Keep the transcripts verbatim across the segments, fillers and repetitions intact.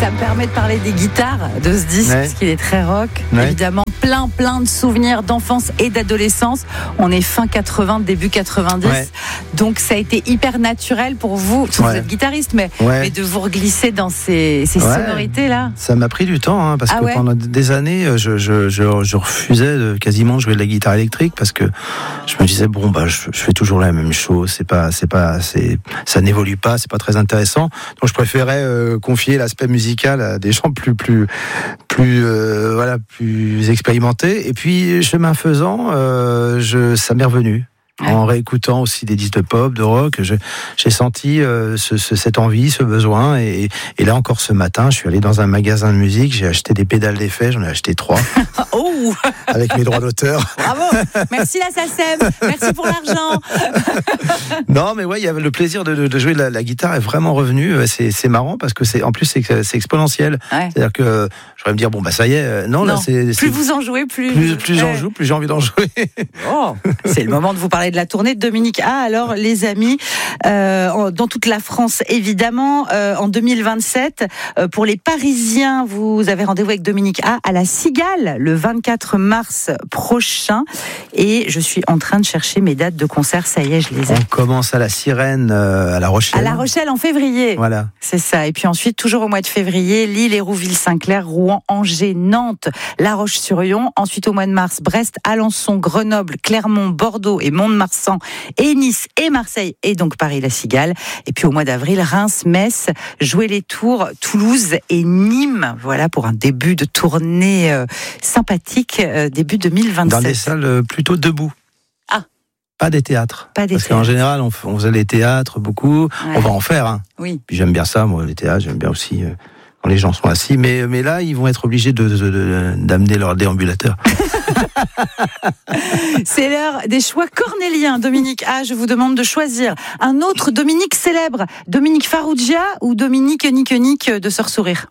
Ça me permet de parler des guitares de ce disque, ouais. Parce qu'il est très rock. Ouais. Évidemment, plein, plein de souvenirs d'enfance et d'adolescence. On est fin quatre-vingts, début quatre-vingt-dix. Ouais. Donc, ça a été hyper naturel pour vous. Vous ouais. êtes guitariste, mais, ouais. mais de vous reglisser dans ces, ces ouais. sonorités-là. Ça m'a pris du temps, hein, parce ah que ouais. pendant des années, je, je, je, je refusais de quasiment jouer de la guitare électrique parce que je me disais, bon, bah, je, je fais toujours la même chose. C'est pas, c'est pas, c'est, ça n'évolue pas, c'est pas très intéressant. Donc, je préférais euh, confier l'aspect musical à des gens plus, plus, plus, euh, voilà, plus expérimentés. Et puis, chemin faisant, euh, je, ça m'est revenu. Ouais. En réécoutant aussi des disques de pop, de rock, je, j'ai senti euh, ce, ce, cette envie, ce besoin. Et, et là encore ce matin, je suis allé dans un magasin de musique, j'ai acheté des pédales d'effet, j'en ai acheté trois. Oh avec mes droits d'auteur. Bravo, merci la SACEM, merci pour l'argent. Non, mais ouais, il y avait le plaisir de, de, de jouer la, la guitare est vraiment revenu. C'est, c'est marrant parce que c'est, en plus, c'est, c'est exponentiel. Ouais. C'est-à-dire que je vais me dire, bon, bah ça y est, non, non là, c'est. Plus c'est, vous en jouez, plus. Plus, plus j'en joue, plus j'ai envie d'en jouer. Oh, c'est le moment de vous parler de la tournée de Dominique A. Alors, les amis, euh, dans toute la France, évidemment, euh, en deux mille vingt-sept, euh, pour les Parisiens, vous avez rendez-vous avec Dominique A à la Cigale, le vingt-quatre mars prochain. Et je suis en train de chercher mes dates de concert. Ça y est, je les ai. On commence à la Sirène, euh, à La Rochelle. À La Rochelle en février. Voilà. C'est ça. Et puis ensuite, toujours au mois de février, Lille, Hérouville, Saint-Clair, Rouen, Angers, Nantes, La Roche-sur-Yon. Ensuite, au mois de mars, Brest, Alençon, Grenoble, Clermont, Bordeaux et Mont-de-Marsan, et Nice et Marseille, et donc Paris, la Cigale. Et puis au mois d'avril, Reims, Metz, jouer les Tours, Toulouse et Nîmes. Voilà pour un début de tournée euh, sympathique, euh, début deux mille vingt-sept. Dans des salles euh, plutôt debout. Ah. Pas des théâtres. Pas des Parce théâtres. qu'en général, on, on faisait les théâtres beaucoup. Ouais. On va en faire. Hein. Oui. Puis j'aime bien ça, moi, les théâtres. J'aime bien aussi euh, quand les gens sont assis. Mais, mais là, ils vont être obligés de, de, de, d'amener leur déambulateur. C'est l'heure des choix cornéliens. Dominique A, je vous demande de choisir un autre Dominique célèbre. Dominique Farrugia ou Dominique Nique Nique de Sœur Sourire?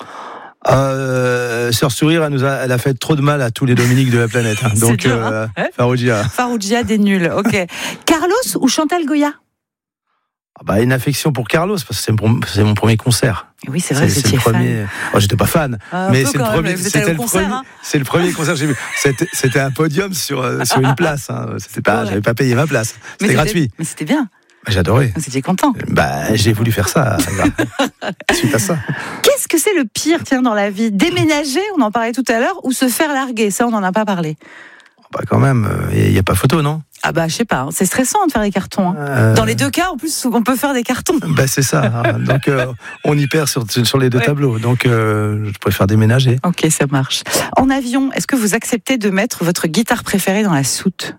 Euh, Sœur Sourire, elle, nous a, elle a fait trop de mal à tous les Dominiques de la planète. Hein. Donc, dur, euh, hein Farrugia. Farrugia, des nuls. Ok. Carlos ou Chantal Goya? Ah bah, une affection pour Carlos, parce que c'est mon, c'est mon premier concert. Oui, c'est vrai, c'est, c'est le premier. Fan. Oh, j'étais pas fan, euh, mais c'est le premier. Même, c'était le concert, premier. Hein. C'est le premier concert que j'ai vu. C'était, c'était un podium sur sur une place. Hein. C'était pas, ouais. J'avais pas payé ma place. C'était, c'était gratuit. Mais c'était bien. Bah, j'adorais. Vous étiez content. Bah, j'ai voulu faire ça. Suite à ça. Qu'est-ce que c'est le pire, tiens, dans la vie? Déménager, on en parlait tout à l'heure, ou se faire larguer? Ça, on n'en a pas parlé. Bah, quand même, il n'y a pas photo, non? Ah bah je sais pas, c'est stressant de faire des cartons. Hein. Euh... Dans les deux cas, en plus, on peut faire des cartons. Bah c'est ça. Hein. Donc euh, on y perd sur, sur les deux ouais. tableaux. Donc euh, je préfère déménager. Ok, ça marche. En avion, est-ce que vous acceptez de mettre votre guitare préférée dans la soute?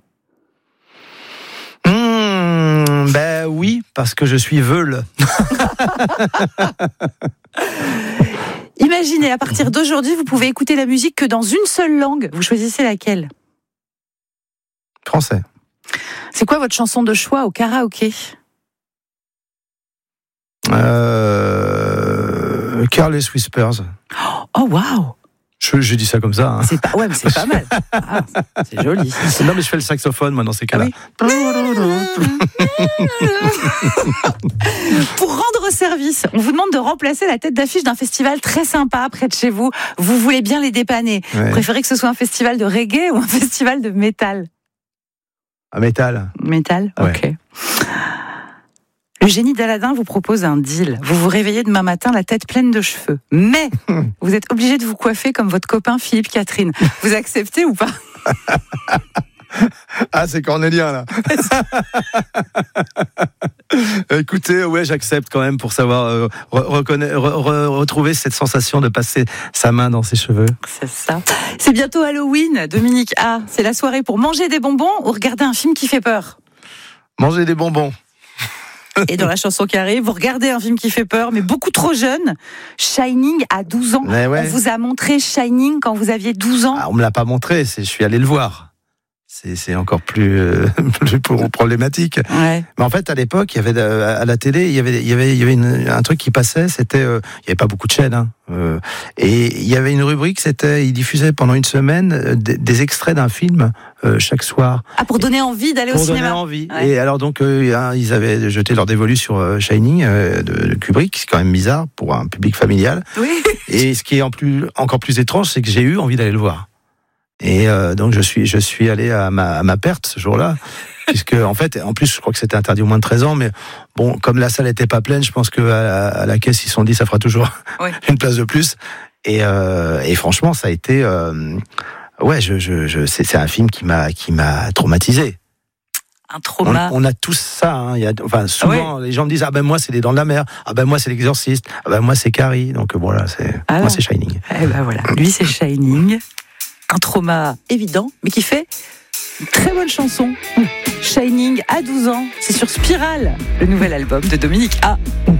Mmh, ben oui, parce que je suis veule. Imaginez, à partir d'aujourd'hui, vous pouvez écouter la musique que dans une seule langue. Vous choisissez laquelle? Français. C'est quoi votre chanson de choix au karaoké? Euh... Careless Whispers. Oh, waouh! Je, je dis ça comme ça. Hein. C'est pas, ouais, mais c'est pas mal. Ah, c'est joli. Non, mais je fais le saxophone, moi, dans ces cas-là. Ah oui. Pour rendre service, on vous demande de remplacer la tête d'affiche d'un festival très sympa près de chez vous. Vous voulez bien les dépanner. Ouais. Vous préférez que ce soit un festival de reggae ou un festival de métal? Un métal. Métal, ouais. Ok. Le génie d'Aladin vous propose un deal. Vous vous réveillez demain matin la tête pleine de cheveux. Mais vous êtes obligé de vous coiffer comme votre copain Philippe Catherine. Vous acceptez ou pas? Ah, c'est cornélien, là. Écoutez, ouais, j'accepte quand même pour savoir euh, reconna- re- re- retrouver cette sensation de passer sa main dans ses cheveux. C'est ça. C'est bientôt Halloween, Dominique A. C'est la soirée pour manger des bonbons ou regarder un film qui fait peur? Manger des bonbons. Et dans la chanson qui arrive, vous regardez un film qui fait peur, mais beaucoup trop jeune. Shining à douze ans. Ouais. On vous a montré Shining quand vous aviez douze ans. Ah, on me l'a pas montré, c'est, je suis allé le voir. c'est, c'est encore plus, euh, plus problématique. Ouais. Mais en fait, à l'époque, il y avait à la télé, il y avait, il y avait, il y avait une, un truc qui passait. C'était, euh, il y avait pas beaucoup de chaînes, hein, euh, et il y avait une rubrique. C'était, ils diffusaient pendant une semaine euh, des, des extraits d'un film euh, chaque soir. Ah, pour donner envie d'aller pour au cinéma. Pour donner envie. Ouais. Et alors donc, euh, ils avaient jeté leur dévolu sur euh, Shining euh, de, de Kubrick. C'est quand même bizarre pour un public familial. Oui. Et ce qui est en plus, encore plus étrange, c'est que j'ai eu envie d'aller le voir. Et euh, donc je suis je suis allé à ma à ma perte ce jour-là, puisque en fait en plus je crois que c'était interdit au moins de treize ans, mais bon, comme la salle était pas pleine, je pense que à la, à la caisse ils se sont dit ça fera toujours oui. une place de plus. Et euh, et franchement ça a été euh, ouais je je, je c'est, c'est un film qui m'a qui m'a traumatisé. Un trauma. On, on a tous ça. Hein. Il y a, enfin, souvent, ah ouais. les gens me disent ah ben moi c'est les Dents de la Mer, ah ben moi c'est l'Exorciste, ah ben moi c'est Carrie. Donc voilà, c'est ah moi c'est Shining. Eh ben voilà, lui c'est Shining. Un trauma évident, mais qui fait une très bonne chanson. Shining à douze ans, c'est sur Spirale, le nouvel album de Dominique A.